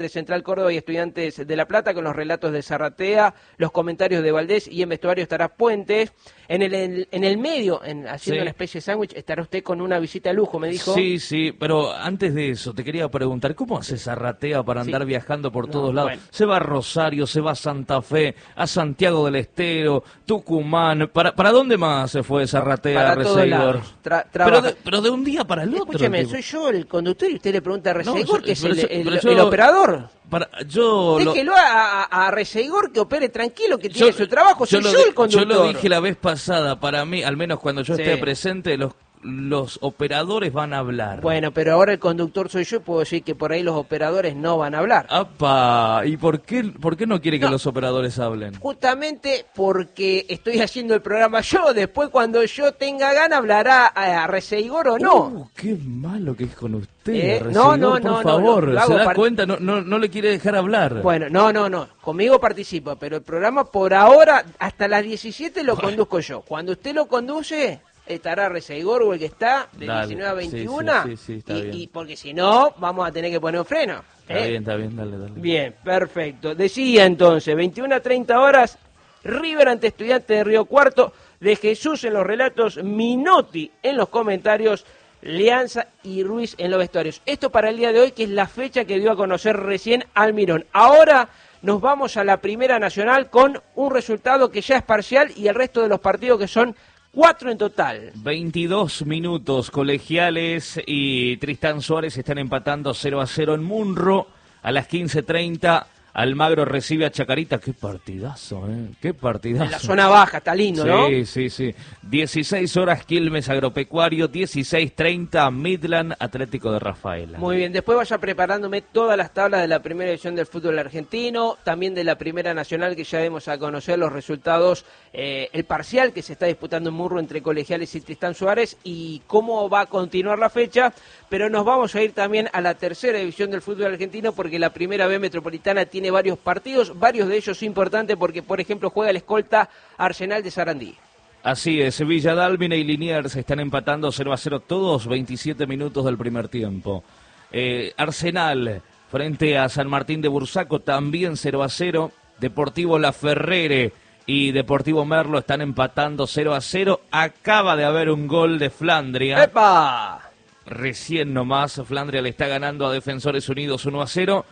de Central Córdoba y Estudiantes de La Plata, con los relatos de Zarratea, los comentarios de Valdés, y en vestuario estará Puentes. En el medio, haciendo una especie de sándwich, estará usted con una visita de lujo, me dijo. Sí, pero antes de eso, te quería preguntar, ¿cómo hace Zarratea para andar viajando por todos lados? Bueno. Se va a Rosario, se va a Santa Fe, a Santiago del Estero, Tucumán. ¿Para dónde más se fue Zarratea, Receigor? Pero de un día para el otro. Escúcheme, soy yo el conductor y usted le pregunta a Receigor, que es el operador. Déjelo a Receigor que opere tranquilo, que tiene su trabajo. Soy yo el conductor. Yo lo dije la vez pasada, para mí, al menos cuando yo esté presente, los operadores van a hablar. Bueno, pero ahora el conductor soy yo y puedo decir que por ahí los operadores no van a hablar. ¡Apa! ¿Y por qué no quiere que los operadores hablen? Justamente porque estoy haciendo el programa yo. Después, cuando yo tenga gana, hablará a Receigor o no. ¡Qué malo que es con usted, No, por favor. ¿Se da cuenta? No le quiere dejar hablar. Bueno, no. Conmigo participa, pero el programa por ahora, hasta las 17 lo conduzco yo. Cuando usted lo conduce, estará Receigor o el que está de 19 a 21. Sí, está bien. Y porque si no, vamos a tener que poner un freno. Está bien, dale. Bien, perfecto. Decía entonces, 21 a 30 horas, River ante Estudiantes de Río Cuarto, de Jesús en los relatos, Minotti en los comentarios, Leanza y Ruiz en los vestuarios. Esto para el día de hoy, que es la fecha que dio a conocer recién Almirón. Ahora nos vamos a la Primera Nacional con un resultado que ya es parcial y el resto de los partidos que son 4 en total. 22 minutos. Colegiales y Tristán Suárez están empatando 0-0 en Munro. A las 15:30 Almagro recibe a Chacarita. Qué partidazo, qué partidazo. En la zona baja, está lindo, ¿no? Sí. 16 horas Quilmes Agropecuario, 16:30 Midland Atlético de Rafaela. Muy bien, después vaya preparándome todas las tablas de la primera división del fútbol argentino, también de la Primera Nacional, que ya demos a conocer los resultados, el parcial que se está disputando en Murro entre Colegiales y Tristán Suárez y cómo va a continuar la fecha, pero nos vamos a ir también a la tercera división del fútbol argentino porque la Primera B Metropolitana tiene varios partidos, varios de ellos importantes porque, por ejemplo, juega el escolta Arsenal de Sarandí. Así es, Villa Dálmine y Liniers están empatando 0-0 todos, 27 minutos del primer tiempo. Arsenal frente a San Martín de Bursaco también 0-0. Deportivo La Ferrere y Deportivo Merlo están empatando 0-0. Acaba de haber un gol de Flandria. ¡Epa! Recién nomás, Flandria le está ganando a Defensores Unidos 1-0.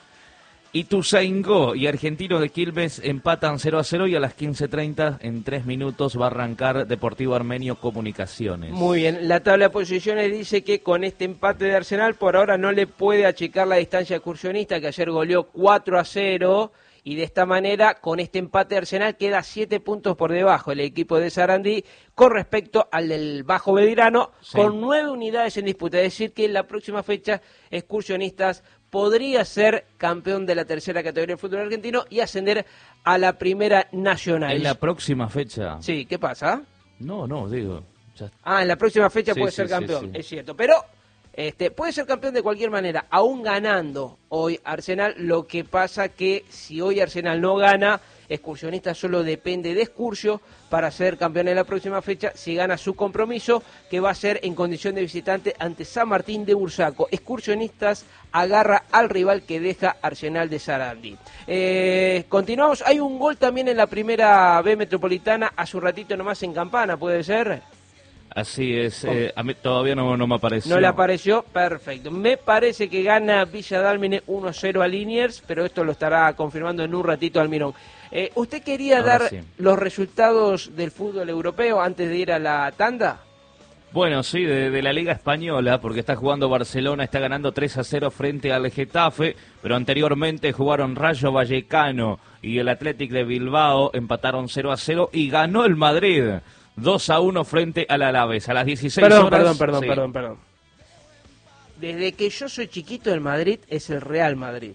Ituzaingó y Argentinos de Quilmes empatan 0-0 y a las 15:30, en 3 minutos, va a arrancar Deportivo Armenio Comunicaciones. Muy bien, la tabla de posiciones dice que con este empate de Arsenal por ahora no le puede achicar la distancia excursionista, que ayer goleó 4-0, y de esta manera, con este empate de Arsenal, queda 7 puntos por debajo el equipo de Sarandí con respecto al del Bajo Belgrano, con 9 unidades en disputa. Es decir, que en la próxima fecha, Excursionistas podría ser campeón de la tercera categoría del fútbol argentino y ascender a la Primera Nacional. ¿En la próxima fecha? Sí, ¿qué pasa? No, digo... Ya... en la próxima fecha puede ser campeón, es cierto. Pero puede ser campeón de cualquier manera, aún ganando hoy Arsenal. Lo que pasa que si hoy Arsenal no gana, Excursionista solo depende de Excursio para ser campeón en la próxima fecha si gana su compromiso, que va a ser en condición de visitante ante San Martín de Bursaco. Excursionistas agarra al rival que deja Arsenal de Sarandí. Continuamos, hay un gol también en la Primera B Metropolitana, hace un ratito nomás en Campana, ¿puede ser? Así es, a mí todavía no me apareció. ¿No le apareció? Perfecto. Me parece que gana Villa Dálmine 1-0 a Liniers, pero esto lo estará confirmando en un ratito Almirón. ¿Usted quería dar los resultados del fútbol europeo antes de ir a la tanda? Bueno, sí, de la Liga Española, porque está jugando Barcelona, está ganando 3-0 frente al Getafe, pero anteriormente jugaron Rayo Vallecano y el Athletic de Bilbao, empataron 0-0 y ganó el Madrid 2-1 frente al Alavés. A las 16 horas... Perdón. Desde que yo soy chiquito, el Madrid es el Real Madrid.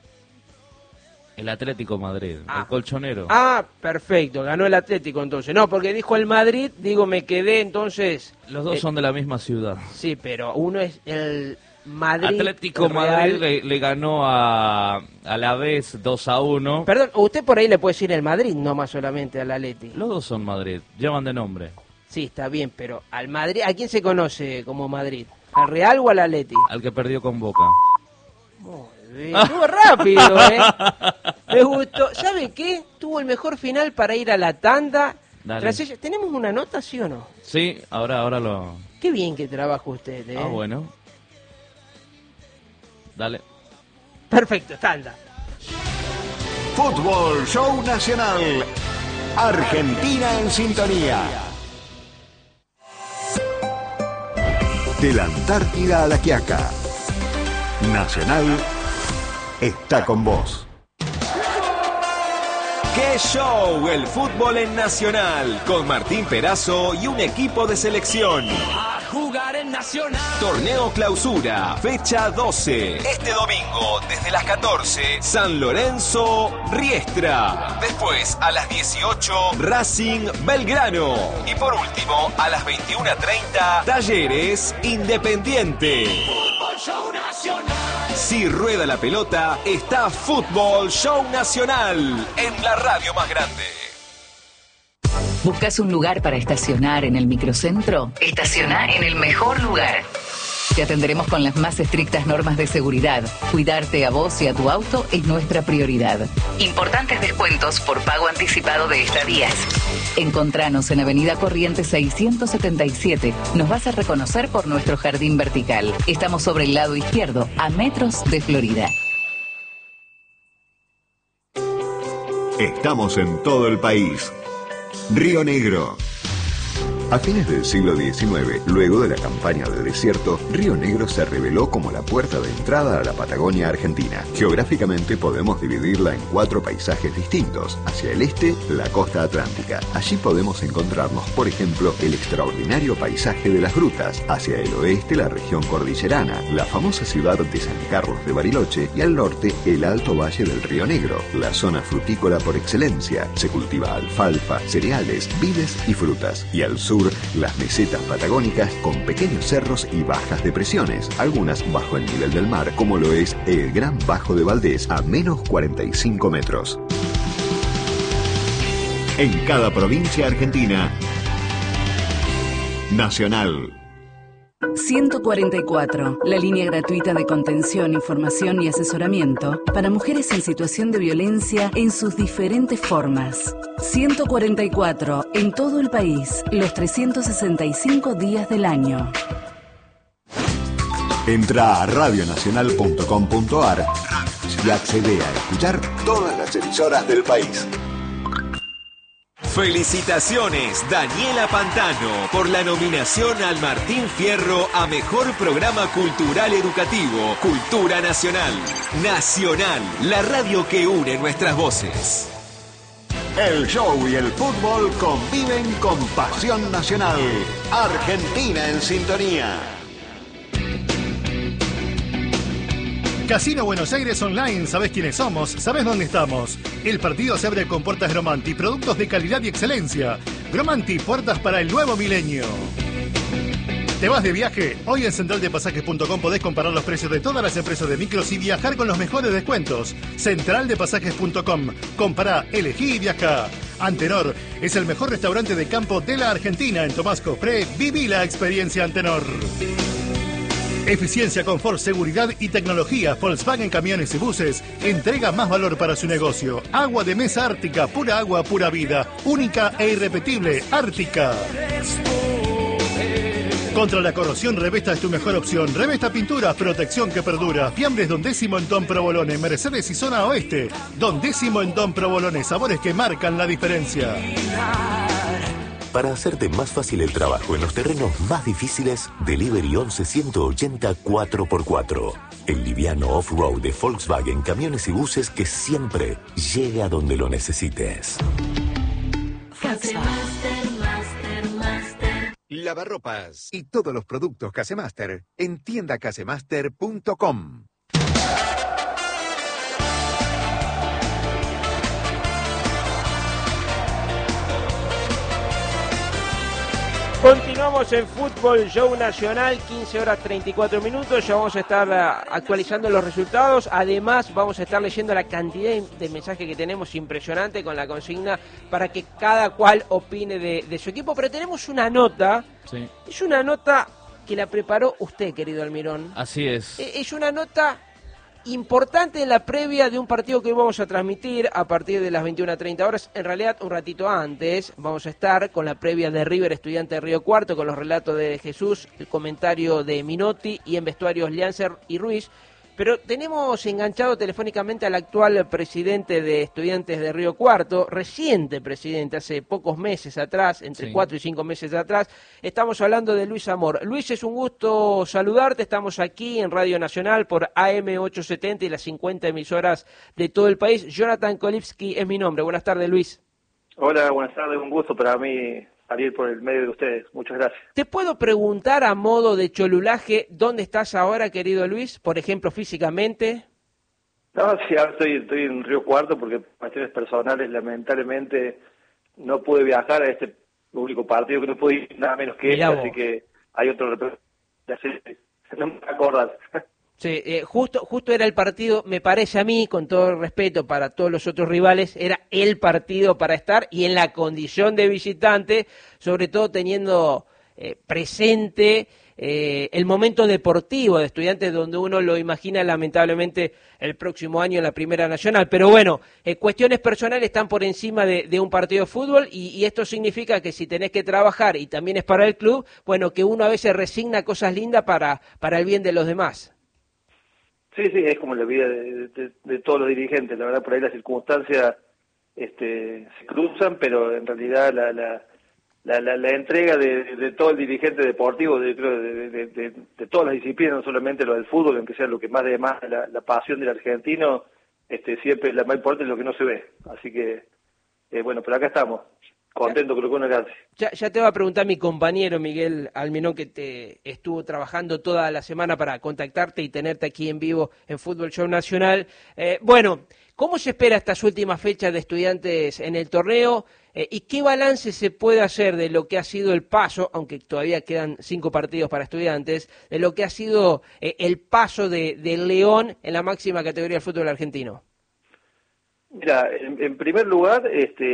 El Atlético Madrid, el colchonero. Perfecto, ganó el Atlético entonces. No, porque dijo el Madrid, me quedé entonces... Los dos son de la misma ciudad. Sí, pero uno es el Madrid... Atlético Madrid le ganó a la vez 2-1. Perdón, usted por ahí le puede decir el Madrid, no más solamente al Atlético. Los dos son Madrid, llaman de nombre. Sí, está bien, pero al Madrid, ¿a quién se conoce como Madrid? ¿Al Real o al Atlético? Al que perdió con Boca. Muy Estuvo rápido, Me gustó. ¿Sabe qué? Tuvo el mejor final para ir a la tanda. ¿Tenemos una nota, sí o no? Sí, ahora lo... Qué bien que trabaja usted, Ah, bueno. Dale. Perfecto, tanda. Fútbol Show Nacional. Argentina en sintonía. De la Antártida a La Quiaca. Nacional está con vos. ¡Qué show! El fútbol en Nacional, con Martín Perazo y un equipo de selección. A jugar en Nacional. Torneo Clausura, fecha 12. Este domingo, desde las 14, San Lorenzo, Riestra. Después, a las 18, Racing, Belgrano. Y por último, a las 21:30, Talleres, Independiente. Fútbol Show Nacional. Si rueda la pelota, está Fútbol Show Nacional en la radio más grande. ¿Buscas un lugar para estacionar en el microcentro? Estaciona en el mejor lugar. Te atenderemos con las más estrictas normas de seguridad. Cuidarte a vos y a tu auto es nuestra prioridad. Importantes descuentos por pago anticipado de estadías. Encontranos en Avenida Corrientes 677. Nos vas a reconocer por nuestro jardín vertical. Estamos sobre el lado izquierdo, a metros de Florida. Estamos en todo el país. Río Negro. A fines del siglo XIX, luego de la campaña del desierto, Río Negro se reveló como la puerta de entrada a la Patagonia Argentina. Geográficamente podemos dividirla en 4 paisajes distintos. Hacia el este, la costa atlántica. Allí podemos encontrarnos, por ejemplo, el extraordinario paisaje de las grutas. Hacia el oeste, la región cordillerana, la famosa ciudad de San Carlos de Bariloche, y al norte, el alto valle del Río Negro, la zona frutícola por excelencia. Se cultiva alfalfa, cereales, vides y frutas. Y al sur, las mesetas patagónicas con pequeños cerros y bajas depresiones, algunas bajo el nivel del mar, como lo es el Gran Bajo de Valdés, a menos 45 metros. En cada provincia argentina, Nacional. 144, la línea gratuita de contención, información y asesoramiento para mujeres en situación de violencia en sus diferentes formas. 144, en todo el país, los 365 días del año. Entra a radionacional.com.ar y accede a escuchar todas las emisoras del país. Felicitaciones, Daniela Pantano, por la nominación al Martín Fierro a Mejor Programa Cultural Educativo, Cultura Nacional. Nacional, la radio que une nuestras voces. El show y el fútbol conviven con pasión nacional. Argentina en sintonía. Casino Buenos Aires Online, ¿sabés quiénes somos? ¿Sabés dónde estamos? El partido se abre con puertas Gromanti, productos de calidad y excelencia. Gromanti, puertas para el nuevo milenio. ¿Te vas de viaje? Hoy en centraldepasajes.com podés comparar los precios de todas las empresas de micros y viajar con los mejores descuentos. Centraldepasajes.com. Compará, elegí y viajá. Antenor es el mejor restaurante de campo de la Argentina. En Tomás Cofré, viví la experiencia Antenor. Eficiencia, confort, seguridad y tecnología. Volkswagen Camiones y Buses entrega más valor para su negocio. Agua de mesa Ártica, pura agua, pura vida. Única e irrepetible, Ártica. Contra la corrosión, Revesta es tu mejor opción. Revesta Pinturas, protección que perdura. Fiambres Don Décimo en Don Provolone, Mercedes y Zona Oeste. Don Décimo en Don Provolone, sabores que marcan la diferencia. Para hacerte más fácil el trabajo en los terrenos más difíciles, Delivery 11-180 4x4. El liviano off-road de Volkswagen Camiones y Buses que siempre llega donde lo necesites. Lavarropas y todos los productos Casemaster en tiendacasemaster.com. Continuamos en Fútbol Show Nacional, 15 horas 34 minutos, ya vamos a estar actualizando los resultados, además vamos a estar leyendo la cantidad de mensajes que tenemos impresionante con la consigna para que cada cual opine de su equipo, pero tenemos una nota, sí. Es una nota que la preparó usted, querido Almirón. Así es. Es una nota importante en la previa de un partido que hoy vamos a transmitir a partir de las 21:30 horas. En realidad, un ratito antes vamos a estar con la previa de River Estudiante de Río Cuarto, con los relatos de Jesús, el comentario de Minotti y en vestuarios Liancer y Ruiz. Pero tenemos enganchado telefónicamente al actual presidente de Estudiantes de Río Cuarto, reciente presidente, hace pocos meses atrás, entre 4 y 5 meses atrás. Estamos hablando de Luis Amor. Luis, es un gusto saludarte. Estamos aquí en Radio Nacional por AM870 y las 50 emisoras de todo el país. Jonathan Kolipsky es mi nombre. Buenas tardes, Luis. Hola, buenas tardes. Un gusto para mí salir por el medio de ustedes. Muchas gracias. ¿Te puedo preguntar a modo de cholulaje dónde estás ahora, querido Luis? Por ejemplo, físicamente. No, sí, ahora estoy en Río Cuarto porque por cuestiones personales lamentablemente no pude viajar a este único partido que no pude ir nada menos que este, así que hay otro representante. No me acuerdas. Sí, justo era el partido, me parece a mí, con todo el respeto para todos los otros rivales, era el partido para estar y en la condición de visitante, sobre todo teniendo presente el momento deportivo de Estudiantes, donde uno lo imagina lamentablemente el próximo año en la Primera Nacional. Pero bueno, cuestiones personales están por encima de un partido de fútbol y esto significa que si tenés que trabajar y también es para el club, bueno, que uno a veces resigna cosas lindas para el bien de los demás. Sí, es como la vida de todos los dirigentes. La verdad, por ahí las circunstancias se cruzan, pero en realidad la entrega de todo el dirigente deportivo, de todas las disciplinas, no solamente lo del fútbol, aunque sea lo que más la pasión del argentino, siempre la más importante es lo que no se ve. Así que, bueno, pero acá estamos. Contento, creo que uno gracias. Ya te va a preguntar mi compañero Miguel Almenón, que te estuvo trabajando toda la semana para contactarte y tenerte aquí en vivo en Fútbol Show Nacional. Bueno, ¿cómo se espera estas últimas fechas de Estudiantes en el torneo? ¿Y qué balance se puede hacer de lo que ha sido el paso, aunque todavía quedan 5 partidos para Estudiantes, de lo que ha sido el paso de León en la máxima categoría del fútbol argentino? Mira, en primer lugar,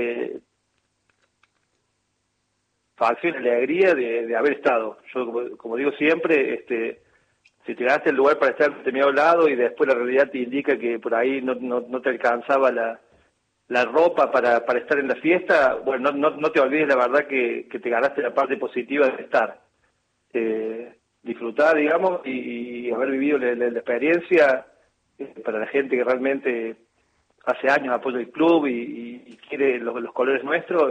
facción y alegría de haber estado. Yo, como digo siempre, si te ganaste el lugar para estar en determinado lado y después la realidad te indica que por ahí no te alcanzaba la ropa para estar en la fiesta, bueno, no te olvides la verdad que te ganaste la parte positiva de estar. Disfrutar, digamos, y haber vivido la experiencia para la gente que realmente hace años apoya el club y quiere los colores nuestros,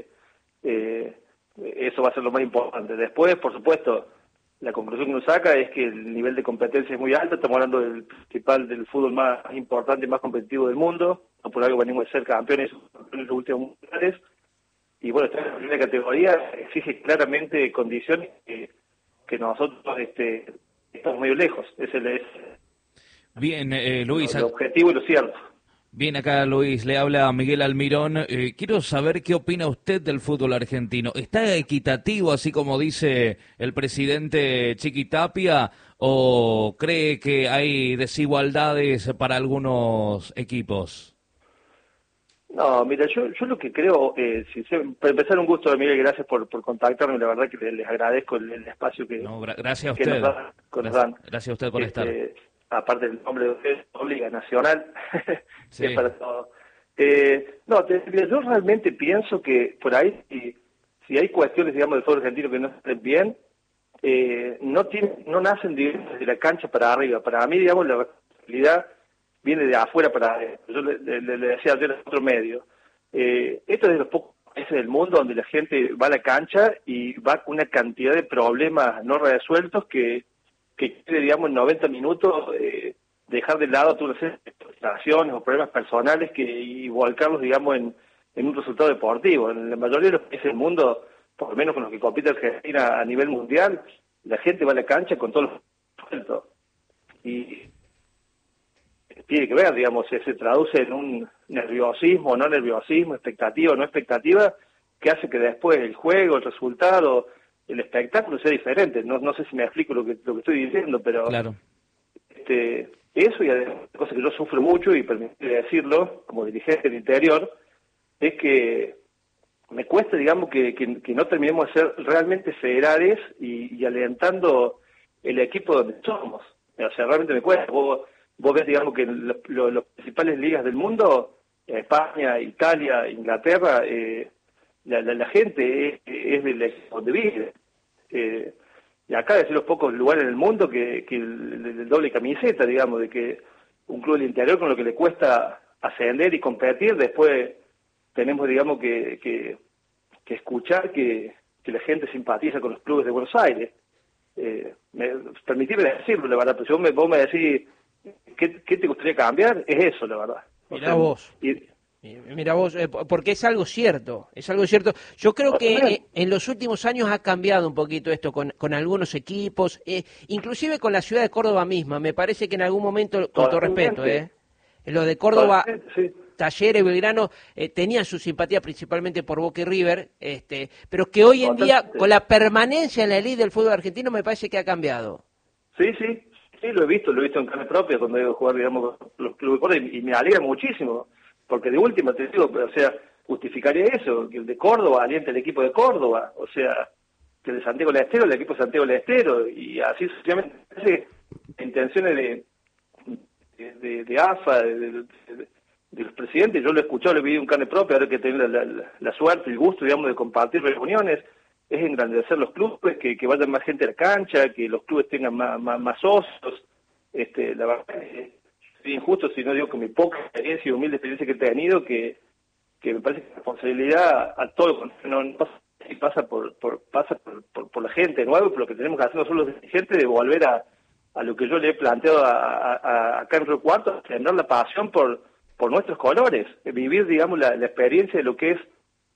eso va a ser lo más importante. Después, por supuesto, la conclusión que uno saca es que el nivel de competencia es muy alto. Estamos hablando del fútbol más importante y más competitivo del mundo. No por algo venimos de ser campeones en los últimos mundiales. Y bueno, esta primera categoría exige claramente condiciones que nosotros estamos medio lejos. Ese es Bien, Luis. El objetivo y lo cierto. Bien, acá Luis, le habla Miguel Almirón. Quiero saber qué opina usted del fútbol argentino. ¿Está equitativo, así como dice el presidente Chiqui Tapia, o cree que hay desigualdades para algunos equipos? No, mira, yo lo que creo, para empezar, un gusto, Miguel, gracias por contactarme, la verdad que les agradezco el espacio que gracias a usted. Gracias a usted por estar. Aparte del nombre de usted, Liga Nacional, sí. Es para todo. Yo realmente pienso que por ahí, si hay cuestiones, digamos, del fútbol argentino que no estén bien, no nacen desde la cancha para arriba. Para mí, digamos, la responsabilidad viene de afuera para adentro. Yo le decía ayer en otro medio. Esto es de los pocos países del mundo donde la gente va a la cancha y va con una cantidad de problemas no resueltos que quiere, digamos, en 90 minutos dejar de lado todas las frustraciones o problemas personales y volcarlos, digamos, en un resultado deportivo. En la mayoría de los países del mundo, por lo menos con los que compite Argentina a nivel mundial, la gente va a la cancha con todos los resueltos. Y tiene que ver, digamos, se traduce en un nerviosismo, no nerviosismo, expectativa o no expectativa, que hace que después el juego, el resultado, el espectáculo sea diferente. No sé si me explico lo que estoy diciendo, pero claro. Eso, y además, cosa que yo sufro mucho, y permíteme decirlo, como dirigente del interior, es que me cuesta, digamos, que no terminemos de ser realmente federales y alentando el equipo donde somos. O sea, realmente me cuesta. vos ves, digamos, que los principales ligas del mundo, España, Italia, Inglaterra, la gente es de donde vive. Y acá es de los pocos lugares en el mundo que el doble camiseta, digamos, de que un club del interior con lo que le cuesta ascender y competir, después tenemos, digamos, que escuchar que la gente simpatiza con los clubes de Buenos Aires. Permitime decirlo, la verdad, pero si vos me decís ¿qué te gustaría cambiar? Es eso, la verdad. Mirá vos. Mira vos, porque es algo cierto, Yo creo que en los últimos años ha cambiado un poquito esto con algunos equipos, inclusive con la ciudad de Córdoba misma. Me parece que en algún momento, con todo respeto, lo de Córdoba, sí. Talleres, Belgrano, tenían su simpatía principalmente por Boca y River, pero que hoy en día, con la permanencia en la elite del fútbol argentino, me parece que ha cambiado. Sí, lo he visto en carne propia cuando he ido a jugar, digamos, los clubes de Córdoba, y me alegra muchísimo. Porque de última te digo, o sea, justificaría eso, que el de Córdoba aliente el equipo de Córdoba, o sea, que el de Santiago del Estero, el equipo de Santiago del Estero, y así sucesivamente. Intenciones de AFA, de los presidentes, yo lo he escuchado, lo he vivido en carne propia, ahora que tengo la suerte y el gusto, digamos, de compartir reuniones, es engrandecer los clubes, que vaya más gente a la cancha, que los clubes tengan más socios. La verdad es injusto si no digo que mi poca experiencia y humilde experiencia que he tenido, que me parece que la responsabilidad a todo no pasa por la gente nueva, por lo que tenemos que hacer nosotros los dirigentes, de volver a lo que yo le he planteado a Carlos Cuarto, tener la pasión por nuestros colores, vivir, digamos, la experiencia de lo que es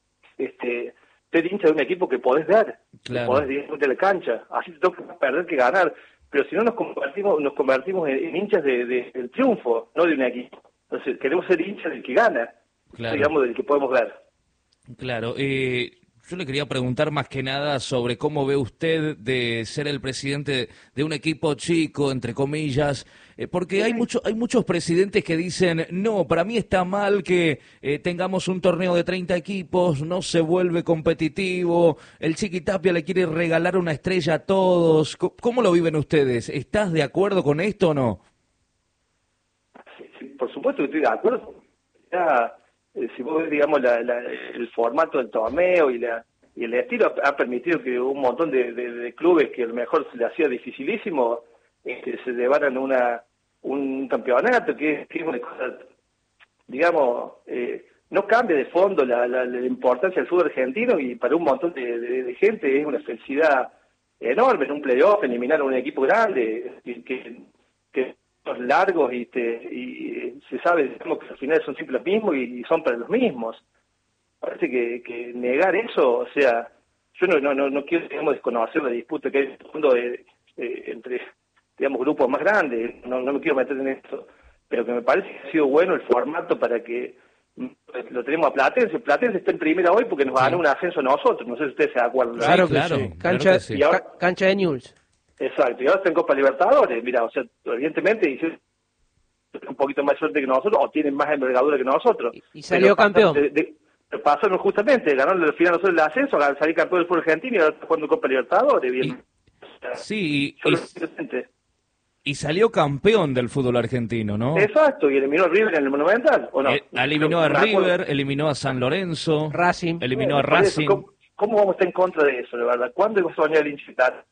ser hincha de un equipo que podés dar, claro, que podés ir de la cancha, así te toca perder que ganar. Pero si no nos convertimos en hinchas del triunfo, no de un equipo. Entonces queremos ser hinchas del que gana, claro, digamos, del que podemos ver. Claro, yo le quería preguntar más que nada sobre cómo ve usted de ser el presidente de un equipo chico, entre comillas, porque hay muchos presidentes que dicen, no, para mí está mal que tengamos un torneo de 30 equipos, no se vuelve competitivo, el Chiquitapia le quiere regalar una estrella a todos. ¿Cómo lo viven ustedes? ¿Estás de acuerdo con esto o no? Sí, por supuesto que estoy de acuerdo. Si vos ves, digamos, el formato del torneo y el estilo ha permitido que un montón de clubes que a lo mejor se les hacía dificilísimo se llevaran un campeonato que es una cosa, digamos, no cambia de fondo la importancia del fútbol argentino, y para un montón de gente es una felicidad enorme en un playoff, eliminar a un equipo grande, que son largos y se sabe, digamos, que al final son siempre los mismos y son para los mismos. Parece que negar eso, o sea, yo no quiero, digamos, desconocer la disputa que hay en el mundo entre, digamos, grupos más grandes, no me quiero meter en esto, pero que me parece que ha sido bueno el formato para que lo tenemos a Platense. Platense está en primera hoy porque nos ganó un ascenso a nosotros, no sé si ustedes se acuerdan. Claro, sí. Cancha de Newell's. Exacto, y ahora está en Copa Libertadores, mira, o sea, evidentemente hicieron un poquito más suerte que nosotros, o tienen más envergadura que nosotros. Y salió campeón. Pasaron justamente, ganaron al final nosotros el ascenso, salir campeón del fútbol argentino y ahora está jugando Copa Libertadores, bien. Y salió campeón del fútbol argentino, ¿no? Exacto, y eliminó a River en el Monumental, ¿o no? Eliminó a River, eliminó a San Lorenzo, Racing. Eliminó a Racing. ¿Cómo vamos a estar en contra de eso, la verdad? ¿Cuándo vamos a venir a incitar?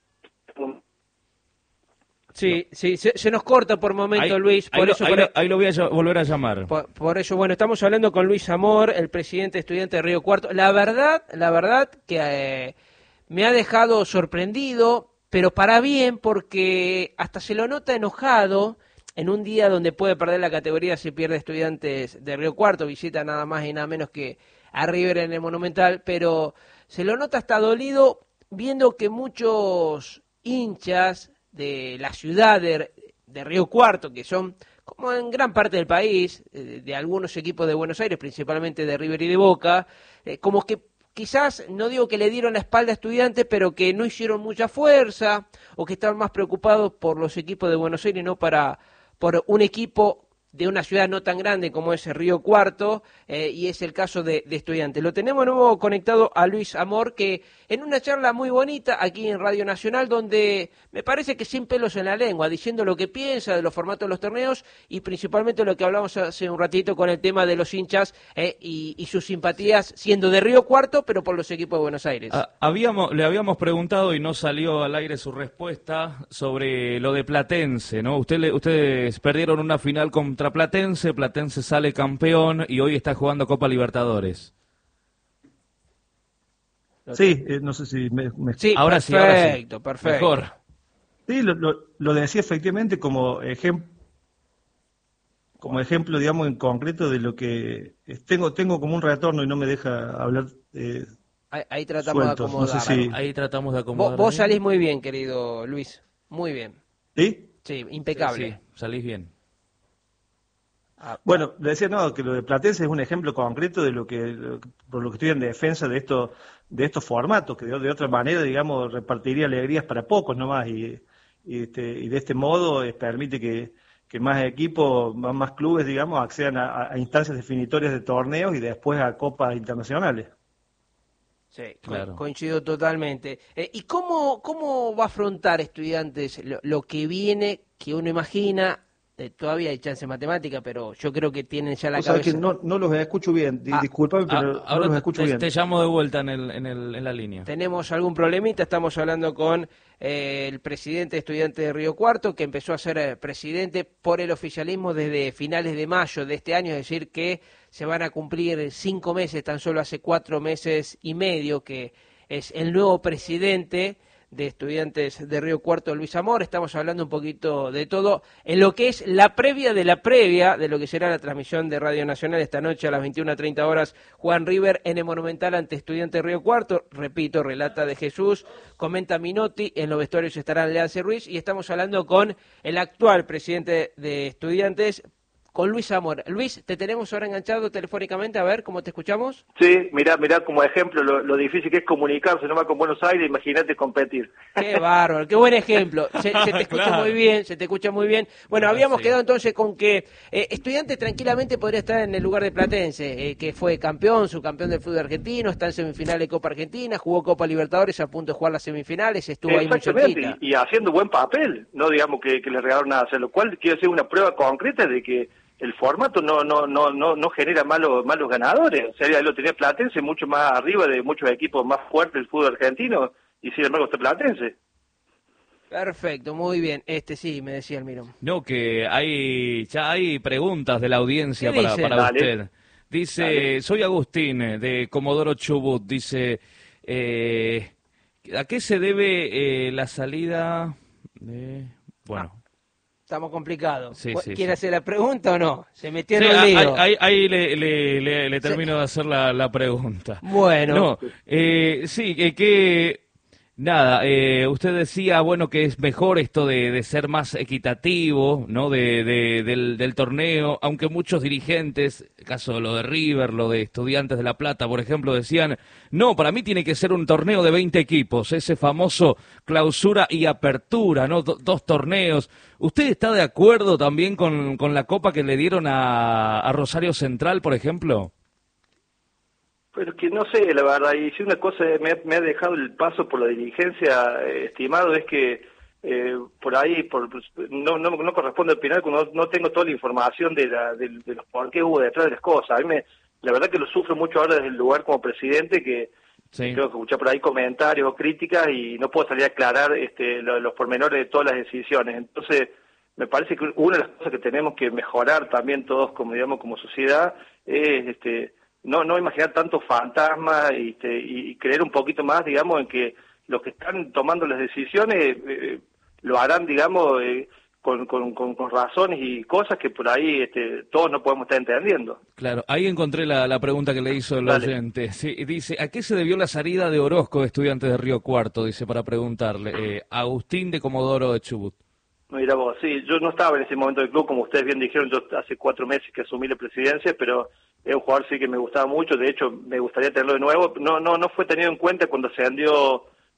Sí, se nos corta por momento, Luis. Ahí lo voy a volver a llamar. Por eso, bueno, estamos hablando con Luis Amor, el presidente estudiante de Río Cuarto. La verdad que me ha dejado sorprendido, pero para bien, porque hasta se lo nota enojado en un día donde puede perder la categoría si pierde Estudiantes de Río Cuarto, visita nada más y nada menos que a River en el Monumental, pero se lo nota hasta dolido viendo que muchos hinchas de la ciudad de Río Cuarto, que son, como en gran parte del país, de algunos equipos de Buenos Aires, principalmente de River y de Boca, como que quizás, no digo que le dieron la espalda a Estudiantes, pero que no hicieron mucha fuerza, o que estaban más preocupados por los equipos de Buenos Aires y no por un equipo de una ciudad no tan grande como es Río Cuarto, y es el caso de Estudiantes. Lo tenemos de nuevo conectado a Luis Amor, que en una charla muy bonita aquí en Radio Nacional, donde me parece que sin pelos en la lengua, diciendo lo que piensa de los formatos de los torneos y principalmente lo que hablamos hace un ratito con el tema de los hinchas y sus simpatías siendo de Río Cuarto, pero por los equipos de Buenos Aires. Le habíamos preguntado y no salió al aire su respuesta sobre lo de Platense, ¿no? Ustedes perdieron una final contra Platense sale campeón y hoy está jugando Copa Libertadores. Sí, no sé si sí, ahora perfecto, sí. Perfecto. Mejor. Sí, lo decía efectivamente como ejemplo, digamos, en concreto de lo que tengo como un retorno y no me deja hablar. Ahí tratamos de acomodar. No sé si... Ahí tratamos de acomodar. Vos salís muy bien, querido Luis, muy bien. ¿Sí? Sí, impecable. Sí, salís bien. Bueno, le decía que lo de Platense es un ejemplo concreto de por lo que estoy en defensa de estos formatos, que de otra manera, digamos, repartiría alegrías para pocos nomás, y de este modo permite que más equipos, más clubes, digamos, accedan a instancias definitorias de torneos y después a copas internacionales. Sí, claro. Coincido totalmente. ¿Y cómo va a afrontar Estudiantes lo que viene, que uno imagina? Todavía hay chance en matemática, pero yo creo que tienen ya la cabeza. Que no los escucho bien, disculpame, pero ahora no los escucho bien. Te llamo de vuelta en la línea. Tenemos algún problemita, estamos hablando con el presidente de Estudiantes de Río Cuarto, que empezó a ser presidente por el oficialismo desde finales de mayo de este año, es decir que se van a cumplir 5 meses, tan solo hace 4 meses y medio que es el nuevo presidente de Estudiantes de Río Cuarto, Luis Amor. Estamos hablando un poquito de todo en lo que es la previa de lo que será la transmisión de Radio Nacional esta noche a las 21:30 horas. Juan River en el Monumental ante Estudiantes de Río Cuarto. Repito, relata de Jesús, comenta Minotti, en los vestuarios estarán Leance Ruiz y estamos hablando con el actual presidente de Estudiantes, con Luis Amor. Luis, te tenemos ahora enganchado telefónicamente, a ver cómo te escuchamos. Sí, mirá como ejemplo lo difícil que es comunicarse nomás con Buenos Aires, imagínate competir. Qué bárbaro, qué buen ejemplo. Se te escucha muy bien, se te escucha muy bien. Bueno, habíamos quedado entonces con que Estudiantes tranquilamente podría estar en el lugar de Platense, que fue subcampeón del fútbol argentino, está en semifinales de Copa Argentina, jugó Copa Libertadores a punto de jugar las semifinales, estuvo ahí muy cerquita. Y haciendo buen papel, no digamos que le regalaron nada, lo cual quiere decir una prueba concreta de que el formato no genera malos ganadores. O sea, ya lo tenía Platense mucho más arriba de muchos equipos más fuertes del fútbol argentino, y sin embargo está Platense. Perfecto, muy bien. Sí, me decía el Mirón. No, que ya hay preguntas de la audiencia para usted. Dice, Dale. Soy Agustín, de Comodoro Chubut. Dice, ¿a qué se debe la salida de...? Bueno... Estamos complicados. Sí. ¿Quiere hacer la pregunta o no? Se metió en el lío. Ahí le termino de hacer la pregunta. Bueno. No, sí, nada, usted decía, bueno, que es mejor esto de ser más equitativo, ¿no? Del torneo, aunque muchos dirigentes, el caso de lo de River, lo de Estudiantes de La Plata, por ejemplo, decían, no, para mí tiene que ser un torneo de 20 equipos, ese famoso clausura y apertura, ¿no? 2 torneos. ¿Usted está de acuerdo también con la copa que le dieron a Rosario Central, por ejemplo? Pero que no sé, la verdad, y si una cosa me ha dejado el paso por la dirigencia, estimado, es que por ahí no corresponde opinar, no tengo toda la información de los por qué hubo detrás de las cosas. A mí la verdad que lo sufro mucho ahora desde el lugar como presidente, que creo que escuché por ahí comentarios o críticas y no puedo salir a aclarar los pormenores de todas las decisiones. Entonces, me parece que una de las cosas que tenemos que mejorar también todos como sociedad es no imaginar tantos fantasmas y creer un poquito más, digamos, en que los que están tomando las decisiones lo harán, digamos, con razones y cosas que por ahí todos no podemos estar entendiendo. Claro, ahí encontré la pregunta que le hizo el oyente. Sí, dice, ¿a qué se debió la salida de Orozco de Estudiantes de Río Cuarto? Dice, para preguntarle. Agustín de Comodoro de Chubut. Mira vos, sí, yo no estaba en ese momento del club, como ustedes bien dijeron, yo hace 4 meses que asumí la presidencia, pero es un jugador sí que me gustaba mucho, de hecho me gustaría tenerlo de nuevo. No fue tenido en cuenta cuando se vendió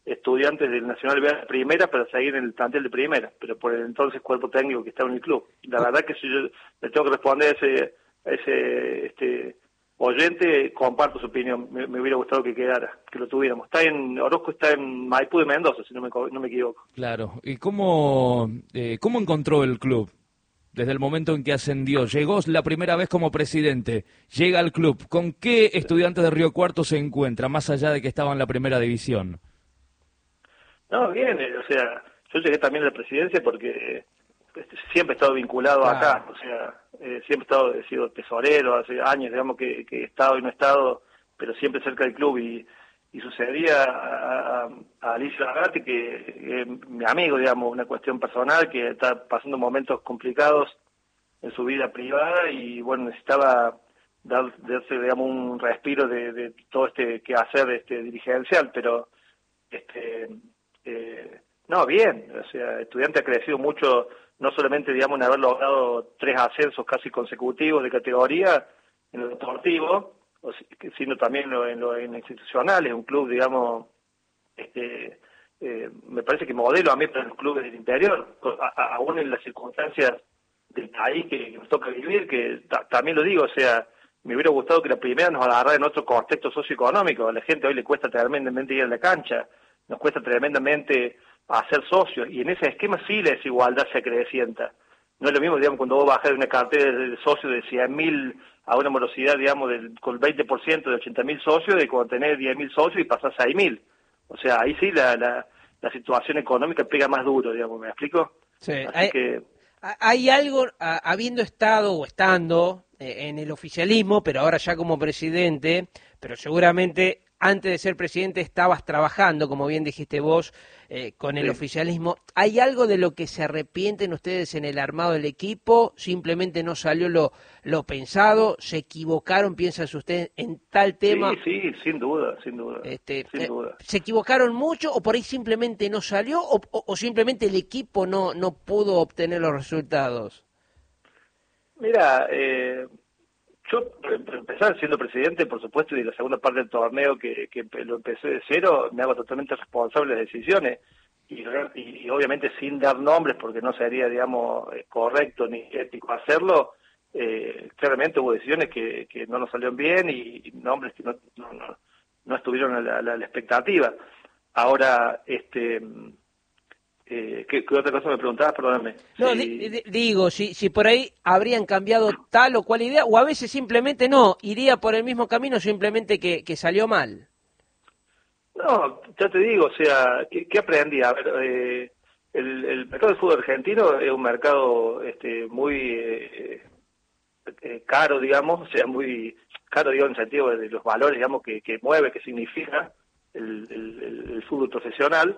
Estudiantes del Nacional B a primera para seguir en el plantel de primera, pero por el entonces cuerpo técnico que estaba en el club. La verdad que si yo le tengo que responder a ese oyente, comparto su opinión, me hubiera gustado que quedara, que lo tuviéramos. Orozco está en Maipú de Mendoza, si no me equivoco. Claro, ¿y cómo encontró el club? Desde el momento en que ascendió, llegó la primera vez como presidente, llega al club, ¿con qué Estudiantes de Río Cuarto se encuentra, más allá de que estaba en la primera división? No, bien, o sea, yo llegué también a la presidencia porque siempre he estado vinculado acá, o sea, siempre he sido tesorero, hace años, digamos, que he estado y no he estado, pero siempre cerca del club, y sucedía a Alicia Lagarte, que mi amigo, digamos, una cuestión personal, que está pasando momentos complicados en su vida privada, y bueno, necesitaba darse, digamos, un respiro de todo este quehacer dirigencial, pero no, bien, o sea, Estudiante ha crecido mucho, no solamente, digamos, en haber logrado 3 ascensos casi consecutivos de categoría en lo deportivo, sino también en lo institucional. Es un club, digamos, me parece que modelo a mí para los clubes del interior, aún en las circunstancias del país que nos toca vivir, que también lo digo, o sea, me hubiera gustado que la primera nos agarrara en otro contexto socioeconómico. A la gente hoy le cuesta tremendamente ir a la cancha, nos cuesta tremendamente hacer socios, y en ese esquema sí la desigualdad se acrecienta. No es lo mismo, digamos, cuando vos bajás de una cartera de socios de 100.000 a una morosidad, digamos, con el 20% de 80.000 socios, de cuando tenés 10.000 socios y pasás a 6.000. O sea, ahí sí la situación económica pega más duro, digamos, ¿me explico? Sí. Hay algo, habiendo estado o estando en el oficialismo, pero ahora ya como presidente, pero seguramente antes de ser presidente estabas trabajando, como bien dijiste vos, con el oficialismo. ¿Hay algo de lo que se arrepienten ustedes en el armado del equipo? ¿Simplemente no salió lo pensado? ¿Se equivocaron, piensan ustedes, en tal tema? Sí, sin duda. Sin duda. ¿Se equivocaron mucho o por ahí simplemente no salió o simplemente el equipo no pudo obtener los resultados? Mira, yo, para empezar, siendo presidente, por supuesto, y la segunda parte del torneo que lo empecé de cero, me hago totalmente responsable de las decisiones, y obviamente sin dar nombres, porque no sería, digamos, correcto ni ético hacerlo. Claramente hubo decisiones que no nos salieron bien, y nombres que no estuvieron a la expectativa. Ahora, ¿qué otra cosa me preguntabas? Perdóname. No, digo, si por ahí habrían cambiado tal o cual idea, o a veces simplemente no, iría por el mismo camino, simplemente que salió mal. No, ya te digo, o sea, ¿qué aprendí? A ver, el mercado del fútbol argentino es un mercado muy caro, digamos, o sea, muy caro, digo, en el sentido de los valores, digamos, que mueve, que significa el fútbol profesional,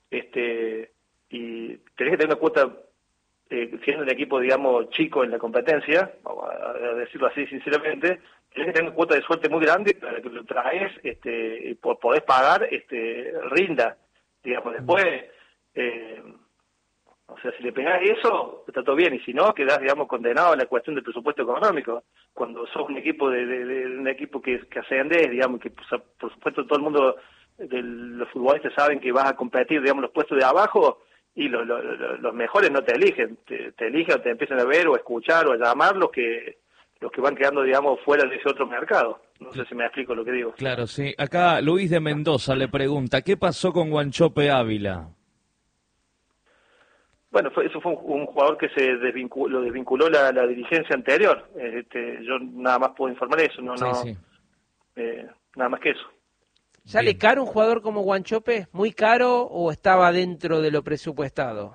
y tenés que tener una cuota, siendo un equipo, digamos, chico en la competencia, vamos a decirlo así sinceramente, tenés que tener una cuota de suerte muy grande para que lo traes, y podés pagar, rinda, digamos. Después, o sea, si le pegás eso, está todo bien, y si no, quedás, digamos, condenado a la cuestión del presupuesto económico. Cuando sos un equipo un equipo que ascendés, digamos, que por supuesto todo el mundo, los futbolistas saben que vas a competir, digamos, los puestos de abajo, y los mejores no te eligen, te eligen o te empiezan a ver o a escuchar o a llamar los que van quedando, digamos, fuera de ese otro mercado. No sé si me explico lo que digo. Claro, sí. Acá Luis de Mendoza le pregunta, ¿qué pasó con Wanchope Ávila? Bueno, eso fue un jugador que lo desvinculó la dirigencia anterior. Yo nada más puedo informar eso, nada más que eso. ¿Sale caro un jugador como Wanchope? ¿Muy caro o estaba dentro de lo presupuestado?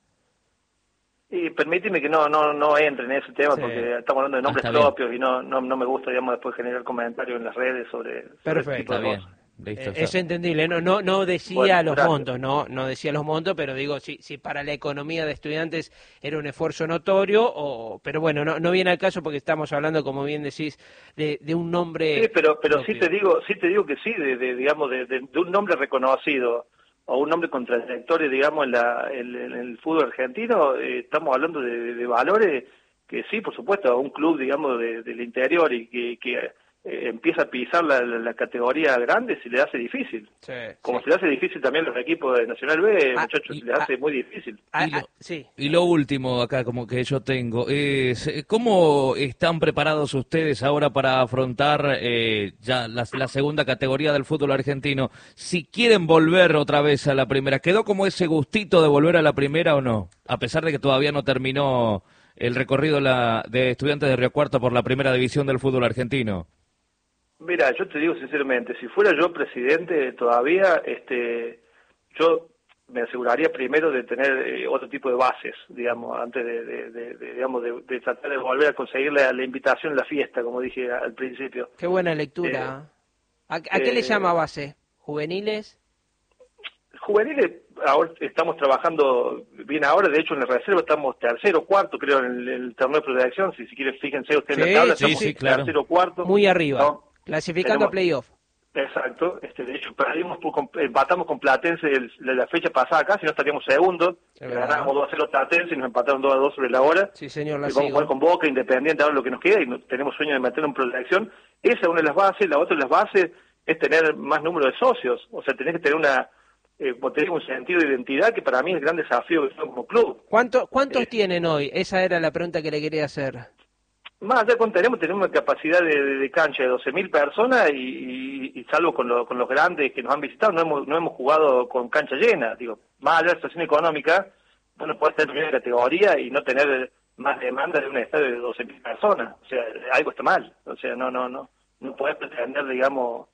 Y permíteme que no entre en ese tema, porque estamos hablando de nombres propios y no me gusta, digamos, después generar comentarios en las redes sobre Perfecto, ese tipo de cosas. Es entendible, no decía los montos, no decía los montos, pero digo, si para la economía de Estudiantes era un esfuerzo notorio, pero bueno, no viene al caso porque estamos hablando, como bien decís, de un nombre. Sí, pero sí te digo que sí, digamos, de un nombre reconocido o un nombre con trayectoria, digamos, en el fútbol argentino. Estamos hablando de valores que sí, por supuesto, a un club, digamos, del interior y que empieza a pisar la categoría grande, se le hace difícil. Sí, Como sí. se le hace difícil también a los equipos de Nacional B, muchachos, se le hace muy difícil. Sí. Y lo último acá como que yo tengo es ¿cómo están preparados ustedes ahora para afrontar ya la segunda categoría del fútbol argentino? Si quieren volver otra vez a la primera, ¿quedó como ese gustito de volver a la primera o no? A pesar de que todavía no terminó el recorrido de Estudiantes de Río Cuarto por la primera división del fútbol argentino. Mira, yo te digo sinceramente, si fuera yo presidente todavía, yo me aseguraría primero de tener otro tipo de bases, digamos, antes de tratar de volver a conseguir la invitación a la fiesta, como dije al principio. Qué buena lectura. ¿A qué le llama base? ¿Juveniles? Juveniles, ahora estamos trabajando bien ahora, de hecho en la reserva estamos tercero, cuarto, creo, en el torneo de proyección, si quieren fíjense ustedes en la tabla, estamos claro. tercero, cuarto. Muy arriba. ¿No? Clasificando a playoff. Exacto, de hecho empatamos con Platense la fecha pasada acá, si no estaríamos segundos, ganamos 2-0 Platense y nos empataron 2-2 sobre la hora. Sí, señor, vamos a jugar con Boca, Independiente, ahora lo que nos queda, y tenemos sueño de meterlo en proyección. Esa es una de las bases. La otra de las bases es tener más número de socios, o sea, tenés que tener un sentido de identidad que para mí es el gran desafío que somos como club. ¿Cuántos tienen hoy? Esa era la pregunta que le quería hacer. Más allá tenemos una capacidad de cancha de 12.000 personas y salvo con los grandes que nos han visitado, no hemos jugado con cancha llena. Digo, más allá de la situación económica, bueno, puedes tener primera categoría y no tener más demanda de un estadio de 12.000 personas. O sea, algo está mal. O sea, no puedes pretender, digamos,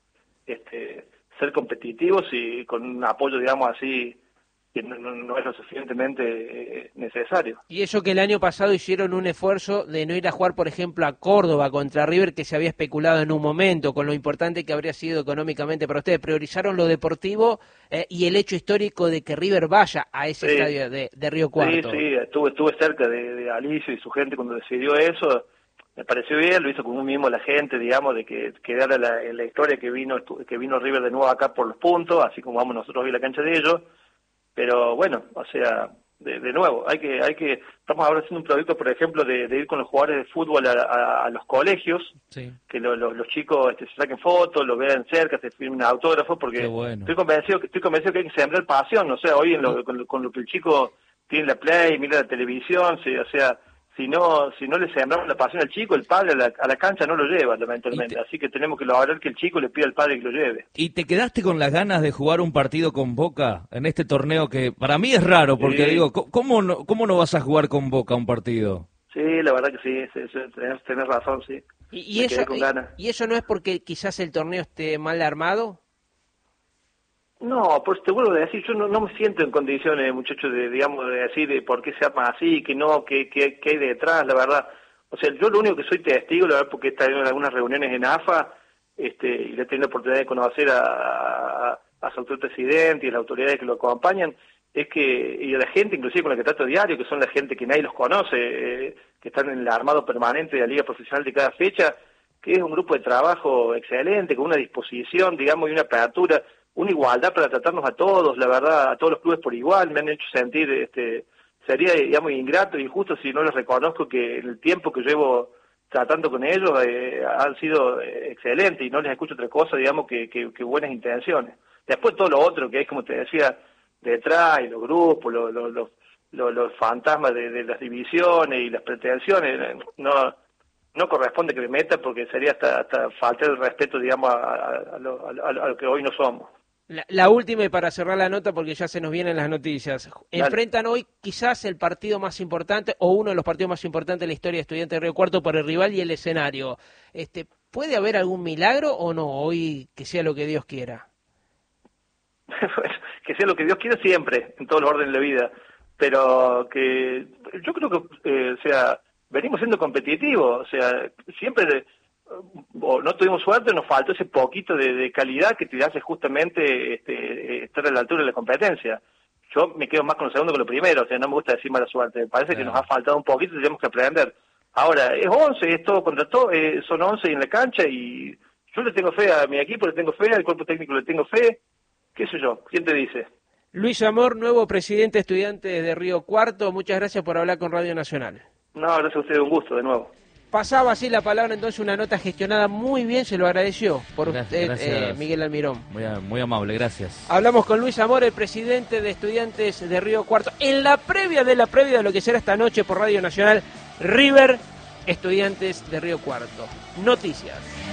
ser competitivos y con un apoyo, digamos, así que no es lo suficientemente necesario. Y eso que el año pasado hicieron un esfuerzo de no ir a jugar, por ejemplo, a Córdoba contra River, que se había especulado en un momento, con lo importante que habría sido económicamente para ustedes. Priorizaron lo deportivo y el hecho histórico de que River vaya a ese estadio de Río Cuarto. Sí, estuve cerca de Alicio y su gente cuando decidió eso. Me pareció bien, lo hizo con un mismo la gente, digamos, de que quedara la historia que vino River de nuevo acá por los puntos, así como vamos nosotros hoy a la cancha de ellos. Pero bueno, o sea, de nuevo, estamos ahora haciendo un proyecto, por ejemplo, de ir con los jugadores de fútbol a los colegios, que los chicos se saquen fotos, los vean cerca, se firmen autógrafos, porque bueno. estoy convencido que hay que sembrar pasión, o sea, hoy con lo que el chico tiene la Play, mira la televisión, o sea, si no le sembramos la pasión al chico, el padre a la cancha no lo lleva, lamentablemente. Así que tenemos que lograr que el chico le pida al padre que lo lleve. ¿Y te quedaste con las ganas de jugar un partido con Boca en este torneo que para mí es raro? Porque digo, ¿cómo no vas a jugar con Boca un partido? Sí, la verdad que sí, tenés razón, sí. ¿Y eso no es porque quizás el torneo esté mal armado? No, pues te vuelvo a decir, yo no me siento en condiciones, muchachos, de decir por qué se arma así, que no, que hay detrás, la verdad. O sea, yo lo único que soy testigo, la verdad, porque he estado en algunas reuniones en AFA, y le he tenido la oportunidad de conocer a su actual presidente y a las autoridades que lo acompañan, y a la gente, inclusive con la que trato diario, que son la gente que nadie los conoce, que están en el armado permanente de la liga profesional de cada fecha, que es un grupo de trabajo excelente, con una disposición, digamos, y una apertura, una igualdad para tratarnos a todos, la verdad, a todos los clubes por igual. Me han hecho sentir, sería, digamos, ingrato e injusto si no les reconozco que el tiempo que llevo tratando con ellos han sido excelentes y no les escucho otra cosa, digamos, que buenas intenciones. Después todo lo otro que es, como te decía, detrás, y los grupos, los fantasmas de las divisiones y las pretensiones, no corresponde que me meta porque sería hasta faltar el respeto, digamos, a lo que hoy no somos. La última y para cerrar la nota porque ya se nos vienen las noticias. Enfrentan hoy quizás el partido más importante o uno de los partidos más importantes de la historia de Estudiantes de Río Cuarto por el rival y el escenario. ¿Puede haber algún milagro o no hoy que sea lo que Dios quiera? Que sea lo que Dios quiera siempre, en todos los órdenes de la vida. Pero que yo creo que, venimos siendo competitivos, o sea, siempre no tuvimos suerte, nos faltó ese poquito de calidad que te hace justamente estar a la altura de la competencia. Yo me quedo más con lo segundo que lo primero, o sea, no me gusta decir mala suerte, me parece que nos ha faltado un poquito y tenemos que aprender. Ahora, es 11, es todo contra todo, son 11 en la cancha y yo le tengo fe a mi equipo, le tengo fe, al cuerpo técnico le tengo fe, qué sé yo, ¿quién te dice? Luis Amor, nuevo presidente Estudiantes de Río Cuarto, muchas gracias por hablar con Radio Nacional. No, gracias a ustedes, un gusto de nuevo. pasaba así la palabra, entonces una nota gestionada muy bien, se lo agradeció por usted, Miguel Almirón. Muy amable, gracias. Hablamos con Luis Amor, el presidente de Estudiantes de Río Cuarto, en la previa de lo que será esta noche por Radio Nacional, River, Estudiantes de Río Cuarto. Noticias.